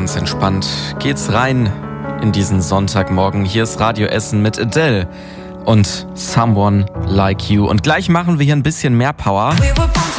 ganz entspannt geht's rein in diesen Sonntagmorgen. Hier ist Radio Essen mit Adele und Someone Like You. Und gleich machen wir hier ein bisschen mehr Power.